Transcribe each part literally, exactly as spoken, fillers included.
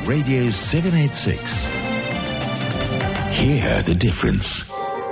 Radio seven eighty-six. Hear the difference.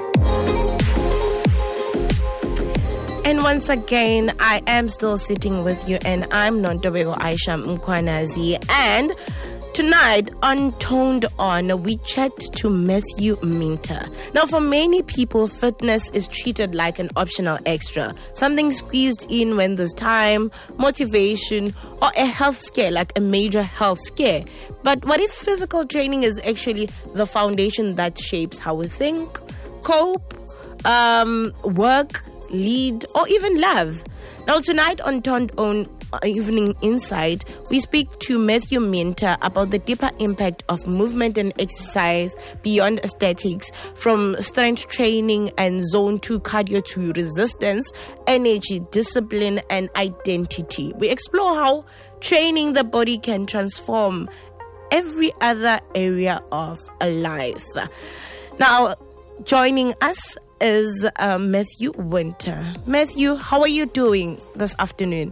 And once again, I am still sitting with you, and I'm Nontobeko Aisha Mkwanazi. And tonight on Toned On, we chat to Matthew Minter. Now, for many people, fitness is treated like an optional extra, something squeezed in when there's time, motivation, or a health scare, like a major health scare. But what if physical training is actually the foundation that shapes how we think, cope, um, work, lead, or even love? Now, tonight on Toned On Evening Insight, we speak to Matthew Minter about the deeper impact of movement and exercise beyond aesthetics, from strength training and zone two cardio to resistance, energy, discipline, and identity. We explore how training the body can transform every other area of life. Now, joining us is uh, Matthew Minter. Matthew, how are you doing this afternoon?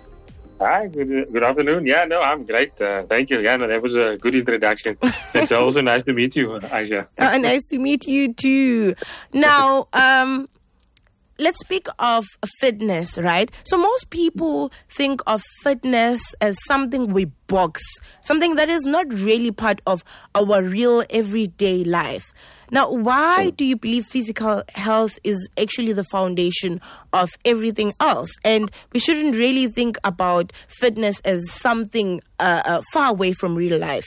Hi, good, good afternoon. Yeah, no, I'm great. Uh, thank you. Yeah, no, that was a good introduction. It's also nice to meet you, Aisha. Uh, nice to meet you too. Now, um, let's speak of fitness, right? So most people think of fitness as something we box, something that is not really part of our real everyday life. Now, why do you believe physical health is actually the foundation of everything else? And we shouldn't really think about fitness as something uh, uh, far away from real life.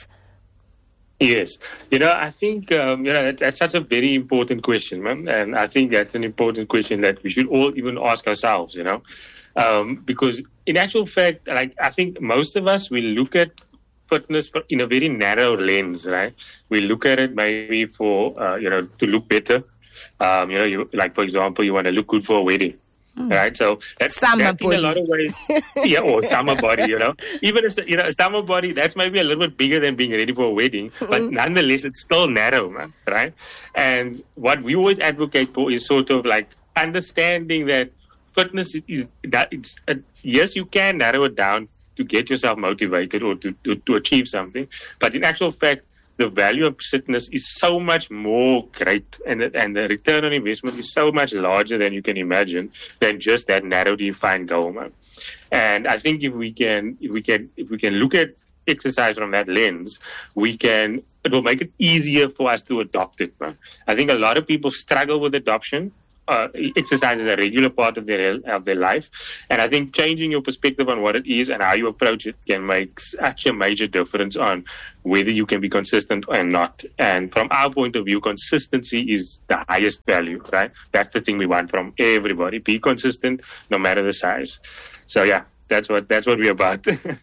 Yes. You know, I think, um, you know, that, that's such a very important question, man. And I think that's an important question that we should all even ask ourselves, you know, um, because in actual fact, like, I think most of us will look at fitness in a very narrow lens, right? We look at it maybe for, uh, you know, to look better. Um, you know, you, like, for example, you want to look good for a wedding, mm. right? So that's, summer that body. In a lot of ways, yeah, or summer body, you know. Even, a, you know, a summer body, that's maybe a little bit bigger than being ready for a wedding, but nonetheless, it's still narrow, man, right? And what we always advocate for is sort of like understanding that fitness is, that it's, uh, yes, you can narrow it down to get yourself motivated or to, to, to achieve something. But in actual fact, the value of fitness is so much more great, and, and the return on investment is so much larger than you can imagine than just that narrow defined goal, man. And I think if we can, if we can, if we can look at exercise from that lens, we can, it will make it easier for us to adopt it, man. I think a lot of people struggle with adoption. Uh, exercise is a regular part of their of their life, and I think changing your perspective on what it is and how you approach it can make such a major difference on whether you can be consistent or not. And from our point of view, consistency is the highest value, right? That's the thing we want from everybody. Be consistent, no matter the size. So yeah, that's what that's what we're about.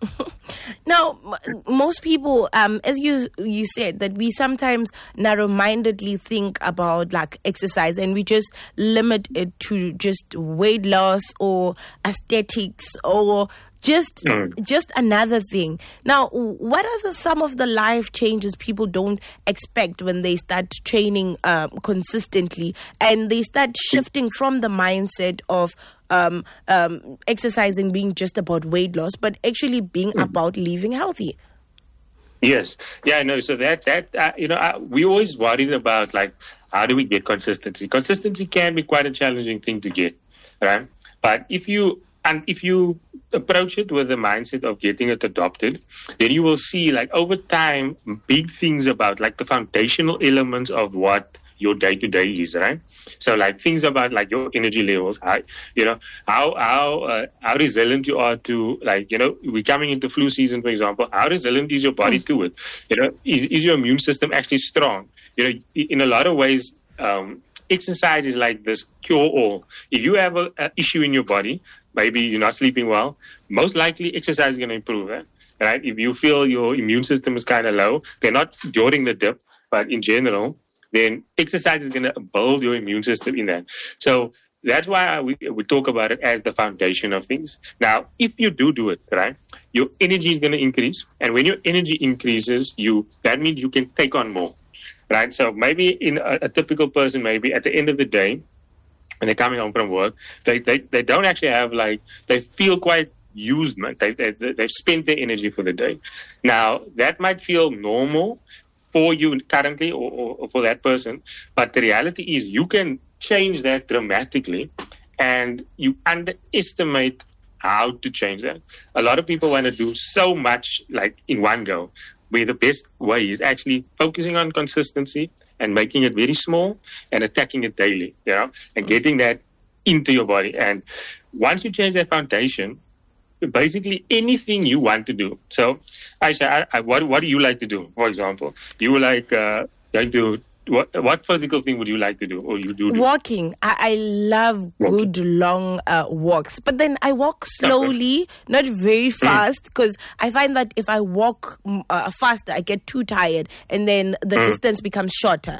Now, m- most people, um, as you you said, that we sometimes narrow-mindedly think about like exercise, and we just limit it to just weight loss or aesthetics or just mm. just another thing. Now, what are the, some of the life changes people don't expect when they start training um, consistently, and they start shifting from the mindset of Um, um, exercising being just about weight loss, but actually being mm. about living healthy? Yes. Yeah, no. So that, that uh, you know, uh, we always worried about, like, how do we get consistency? Consistency can be quite a challenging thing to get, right? But if you, and if you approach it with the mindset of getting it adopted, then you will see, like, over time, big things about, like, the foundational elements of what your day-to-day is, right? So, like, things about, like, your energy levels, how, you know, how how uh, how resilient you are to, like, you know, we're coming into flu season, for example. How resilient is your body to it? You know, is, is your immune system actually strong? You know, in a lot of ways, um, exercise is like this cure-all. If you have an issue in your body, maybe you're not sleeping well, most likely exercise is going to improve that, right? If you feel your immune system is kind of low, they're not during the dip, but in general, then exercise is going to build your immune system in that. So that's why we, we talk about it as the foundation of things. Now, if you do do it, right, your energy is going to increase. And when your energy increases, you that means you can take on more, right? So maybe in a, a typical person, maybe at the end of the day, when they're coming home from work, they, they, they don't actually have, like, they feel quite used, they've, they've, they've spent their energy for the day. Now, that might feel normal for you currently or, or, or for that person, but the reality is you can change that dramatically, and you underestimate how to change that. A lot of people want to do so much like in one go, where the best way is actually focusing on consistency and making it very small and attacking it daily, you know, and getting that into your body. And once you change that foundation, basically anything you want to do. So, Aisha, I, I, what what do you like to do? For example, you like uh, going to what what physical thing would you like to do, or you do? do? Walking. I, I love Walking. good long uh, walks, but then I walk slowly, okay. not very fast, because mm. I find that if I walk uh, faster, I get too tired, and then the mm. distance becomes shorter.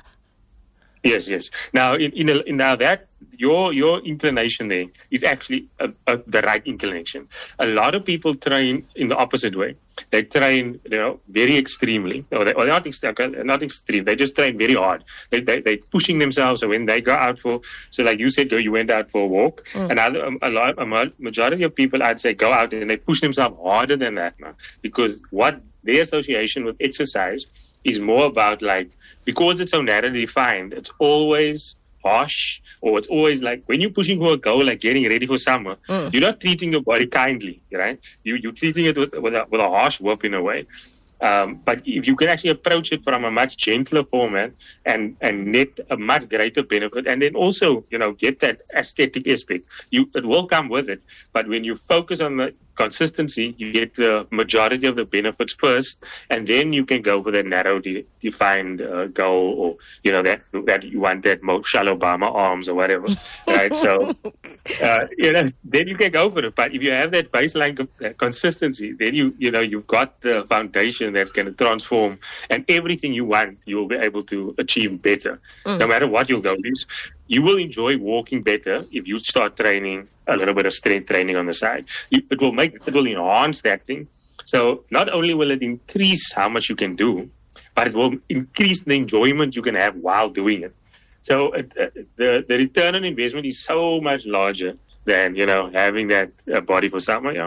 Yes, yes. Now, in, in, a, in now that your your inclination there is actually a, a, the right inclination. A lot of people train in the opposite way. They train, you know, very extremely, or, they, or not, ext- not extreme. They just train very hard. They, they they're pushing themselves. So when they go out for, so like you said, go, you went out for a walk. Mm. And other, a lot, a majority of people, I'd say, go out and they push themselves harder than that now, because what their association with exercise is more about, like, because it's so narrowly defined, it's always harsh, or it's always like when you're pushing for a goal, like getting ready for summer, mm. you're not treating your body kindly, right? You, you're treating it with, with, a, with a harsh whip in a way. Um, but if you can actually approach it from a much gentler format and, and net a much greater benefit, and then also, you know, get that aesthetic aspect, you it will come with it. But when you focus on the consistency, you get the majority of the benefits first, and then you can go for that narrow de- defined uh, goal, or, you know, that that you want that Michelle Obama arms or whatever, right? So, uh, you know, then you can go for it. But if you have that baseline co- consistency, then you, you know, you've got the foundation that's going to transform, and everything you want, you will be able to achieve better, mm. no matter what your goal is. You will enjoy walking better if you start training a little bit of strength training on the side. You, it will make, it will enhance that thing. So not only will it increase how much you can do, but it will increase the enjoyment you can have while doing it. So it, uh, the the return on investment is so much larger than, you know, having that uh, body for summer. Yeah.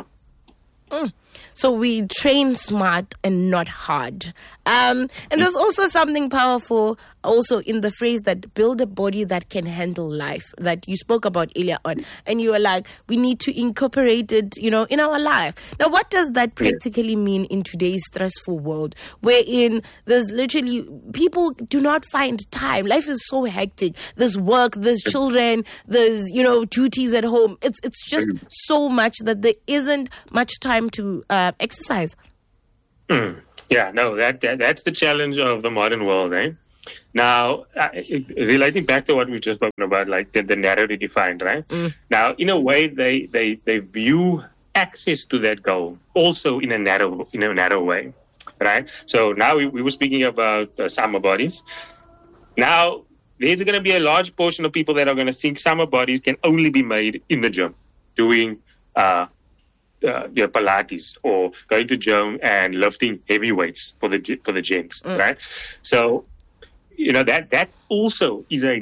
Mm. So we train smart and not hard. Um, and there's also something powerful also in the phrase that build a body that can handle life that you spoke about earlier on. And you were like, we need to incorporate it, you know, in our life. Now, what does that practically mean in today's stressful world, wherein there's literally, people do not find time. Life is so hectic. There's work, there's children, there's, you know, duties at home. It's, it's just so much that there isn't much time to uh, exercise. Mm. Yeah, no, that, that that's the challenge of the modern world, eh? Now, uh, relating back to what we've just spoken about, like the, the narrowly defined, right? Mm. Now, in a way, they, they, they view access to that goal also in a narrow in a narrow way, right? So now we, we were speaking about uh, summer bodies. Now, there's going to be a large portion of people that are going to think summer bodies can only be made in the gym, doing uh, Uh, you know, Pilates or going to gym and lifting heavy weights for the for the gents, mm. right? So, you know, that that also is a